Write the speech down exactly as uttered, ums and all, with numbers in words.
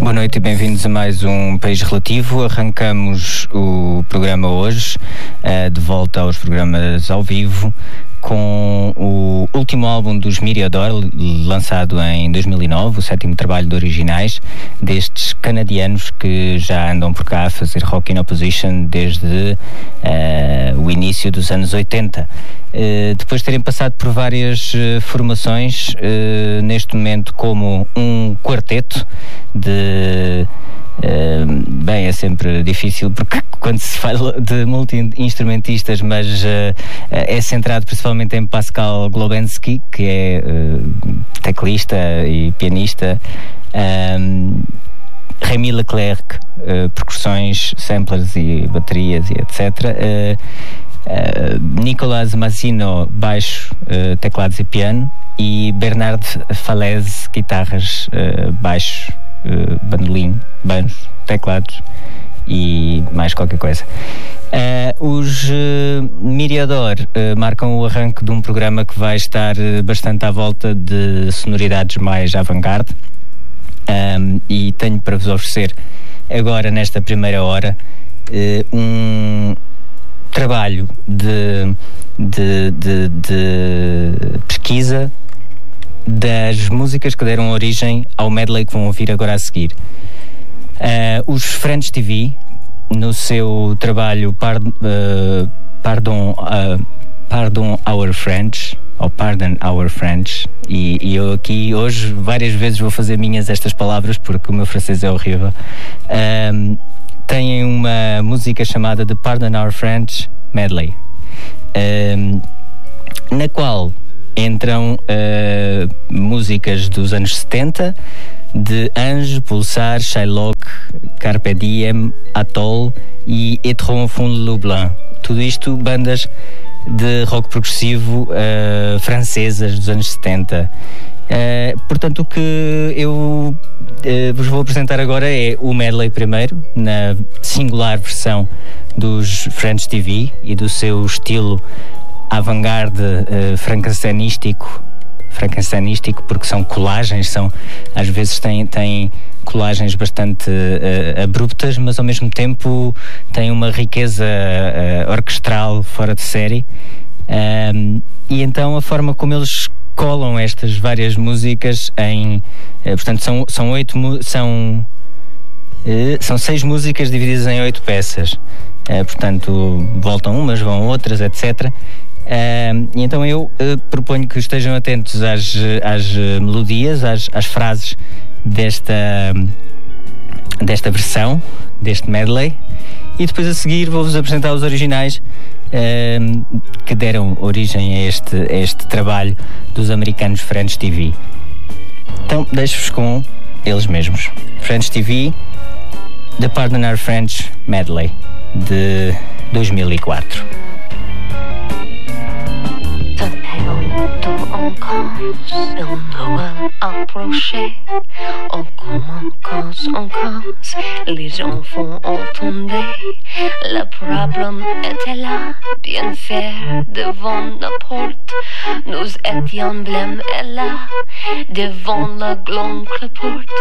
Boa noite e bem-vindos a mais um País Relativo. Arrancamos o programa hoje, uh, de volta aos programas ao vivo, com o último álbum dos Myriador, lançado em dois mil e nove, o sétimo trabalho de originais destes canadianos que já andam por cá a fazer rock in opposition desde uh, o início dos anos oitenta. Uh, depois de terem passado por várias uh, formações, uh, neste momento como um quarteto de... Uh, bem, é sempre difícil porque quando se fala de multi-instrumentistas, mas uh, é centrado principalmente em Pascal Globensky, que é uh, teclista e pianista, um, Rémi Leclerc, uh, percussões, samplers e baterias e etcétera. Uh, uh, Nicolas Massino, baixo, uh, teclados e piano, e Bernard Falaise, guitarras, uh, baixo, Uh, bandolim, banjos, teclados e mais qualquer coisa. Uh, os uh, Myriador uh, marcam o arranque de um programa que vai estar uh, bastante à volta de sonoridades mais avant-garde, um, e tenho para vos oferecer agora, nesta primeira hora, uh, um trabalho de, de, de, de pesquisa das músicas que deram origem ao medley que vão ouvir agora a seguir. Uh, os French T V, no seu trabalho Pard, uh, Pardon, uh, Pardon Our French, ou Pardon Our French, e, e eu aqui hoje várias vezes vou fazer minhas estas palavras porque o meu francês é horrível. Uh, têm uma música chamada de Pardon Our French Medley, uh, na qual entram uh, músicas dos anos setenta, de Ange, Pulsar, Shylock, Carpe Diem, Atoll e Etron Fond Lublin. Tudo isto bandas de rock progressivo uh, francesas dos anos setenta. Uh, portanto, o que eu uh, vos vou apresentar agora é o medley primeiro, na singular versão dos French T V e do seu estilo avant-garde, uh, frankensteinístico, frankensteinístico, porque são colagens, são, às vezes têm, têm colagens bastante uh, abruptas, mas ao mesmo tempo têm uma riqueza uh, orquestral fora de série. Um, e então a forma como eles colam estas várias músicas em, uh, portanto são, são oito, são, uh, são seis músicas divididas em oito peças, uh, portanto voltam umas, vão outras, etcétera. Uh, e então eu uh, proponho que estejam atentos às, às uh, melodias, às, às frases desta, desta versão, deste medley, e depois a seguir vou-vos apresentar os originais uh, que deram origem a este, a este trabalho dos americanos French T V. Então deixo-vos com eles mesmos. French T V, The Pardon Our French Medley, de dois mil e quatro. On commence, on doit approcher. On commence, on commence, les enfants ont tombé. Le problème était là, bien faire devant la porte. Nous étions blêmes et là, devant la grande porte.